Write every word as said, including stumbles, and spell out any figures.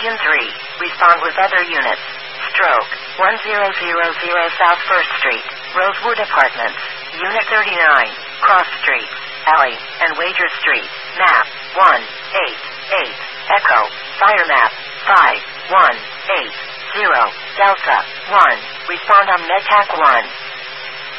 Engine three, respond with other units. Stroke, one zero zero zero South first Street, Rosewood Apartments, Unit thirty-nine, Cross Street, Alley, and Wager Street. Map, one eight eight, Echo, Fire Map, five one eight zero, Delta, one, respond on MedTac one.